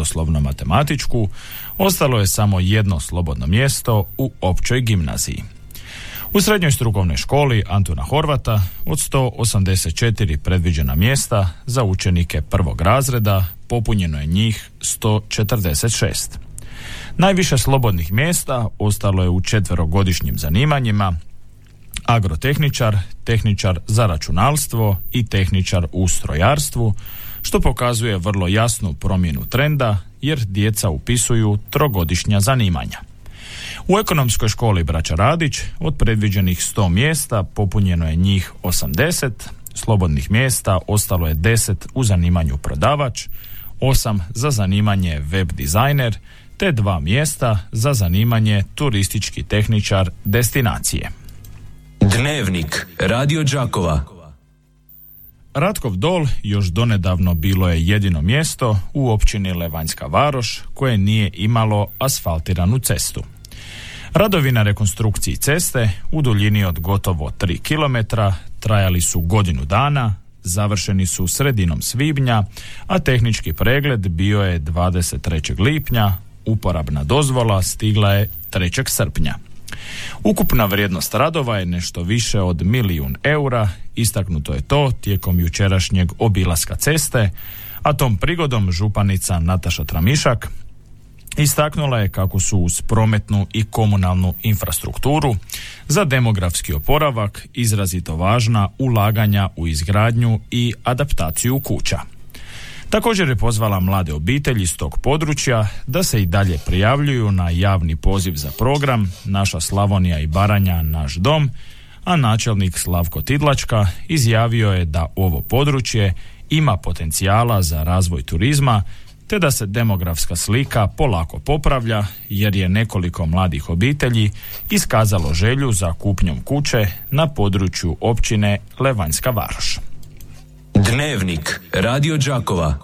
prirodoslovno-matematičku, ostalo je samo jedno slobodno mjesto u općoj gimnaziji. U srednjoj strukovnoj školi Antuna Horvata od 184 predviđena mjesta za učenike prvog razreda popunjeno je njih 146. Najviše slobodnih mjesta ostalo je u 4-godišnjim zanimanjima: agrotehničar, tehničar za računalstvo i tehničar u strojarstvu, što pokazuje vrlo jasnu promjenu trenda jer djeca upisuju 3-godišnja zanimanja. U ekonomskoj školi Braća Radić od predviđenih 100 mjesta popunjeno je njih 80, slobodnih mjesta ostalo je 10 u zanimanju prodavač, 8 za zanimanje web dizajner, te 2 mjesta za zanimanje turistički tehničar destinacije. Dnevnik Radio Đakova. Ratkov Dol još donedavno bilo je jedino mjesto u općini Levanjska Varoš koje nije imalo asfaltiranu cestu. Radovi na rekonstrukciji ceste u duljini od gotovo 3 km trajali su godinu dana, završeni su sredinom svibnja, a tehnički pregled bio je 23. lipnja, uporabna dozvola stigla je 3. srpnja. Ukupna vrijednost radova je nešto više od 1 milijun eura, istaknuto je to tijekom jučerašnjeg obilaska ceste, a tom prigodom županica Nataša Tramišak istaknula je kako su uz prometnu i komunalnu infrastrukturu za demografski oporavak izrazito važna ulaganja u izgradnju i adaptaciju kuća. Također je pozvala mlade obitelji iz tog područja da se i dalje prijavljuju na javni poziv za program Naša Slavonija i Baranja, naš dom, a načelnik Slavko Tidlačka izjavio je da ovo područje ima potencijala za razvoj turizma, te da se demografska slika polako popravlja jer je nekoliko mladih obitelji iskazalo želju za kupnjom kuće na području općine Levanjska Varoš. Dnevnik Radio Đakova.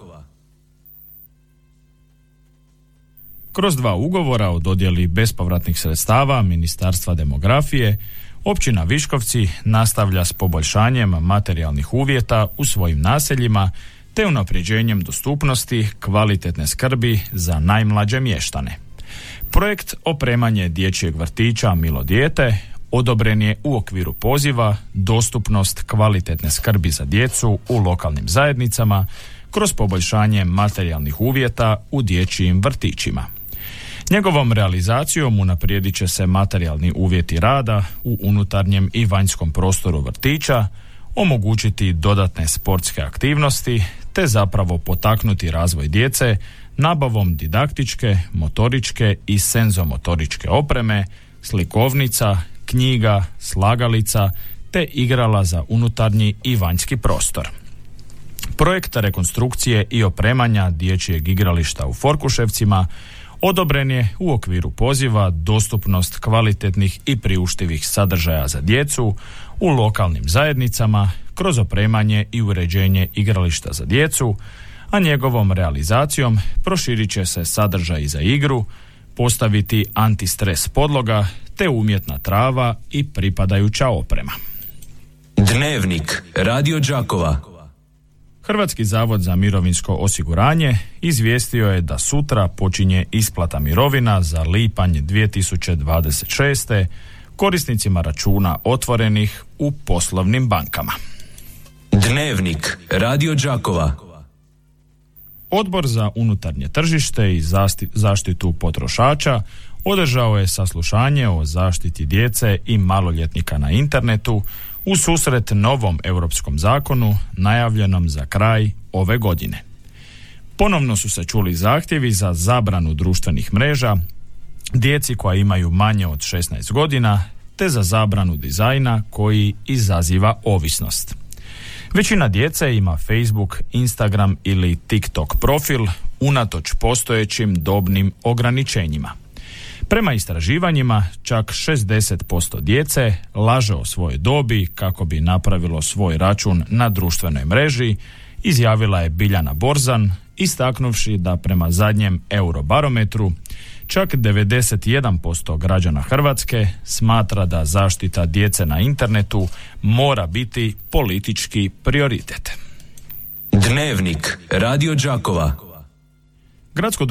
Kroz 2 ugovora o dodjeli bespovratnih sredstava Ministarstva demografije, općina Viškovci nastavlja s poboljšanjem materijalnih uvjeta u svojim naseljima te unapređenjem dostupnosti kvalitetne skrbi za najmlađe mještane. Projekt opremanje dječjeg vrtića Milo dijete odobren je u okviru poziva Dostupnost kvalitetne skrbi za djecu u lokalnim zajednicama kroz poboljšanje materijalnih uvjeta u dječjim vrtićima. Njegovom realizacijom unaprijedit će se materijalni uvjeti rada u unutarnjem i vanjskom prostoru vrtića, omogućiti dodatne sportske aktivnosti te zapravo potaknuti razvoj djece nabavom didaktičke, motoričke i senzomotoričke opreme, slikovnica, knjiga, slagalica te igrala za unutarnji i vanjski prostor. Projekt rekonstrukcije i opremanja dječjeg igrališta u Forkuševcima odobren je u okviru poziva Dostupnost kvalitetnih i priuštivih sadržaja za djecu u lokalnim zajednicama kroz opremanje i uređenje igrališta za djecu, a njegovom realizacijom proširit će se sadržaj za igru, postaviti antistres podloga te umjetna trava i pripadajuća oprema. Dnevnik Radio Đakova. Hrvatski zavod za mirovinsko osiguranje izvijestio je da sutra počinje isplata mirovina za lipanj 2026. korisnicima računa otvorenih u poslovnim bankama. Dnevnik Radio Đakova. Odbor za unutarnje tržište i zaštitu potrošača održao je saslušanje o zaštiti djece i maloljetnika na internetu u susret novom europskom zakonu najavljenom za kraj ove godine. Ponovno su se čuli zahtjevi za zabranu društvenih mreža djeci koja imaju manje od 16 godina te za zabranu dizajna koji izaziva ovisnost. Većina djece ima Facebook, Instagram ili TikTok profil unatoč postojećim dobnim ograničenjima. Prema istraživanjima, čak 60% djece laže o svojoj dobi kako bi napravilo svoj račun na društvenoj mreži, izjavila je Biljana Borzan, istaknuvši da prema zadnjem Eurobarometru čak 91% građana Hrvatske smatra da zaštita djece na internetu mora biti politički prioritet. Dnevnik Radio Đakova. Gradsko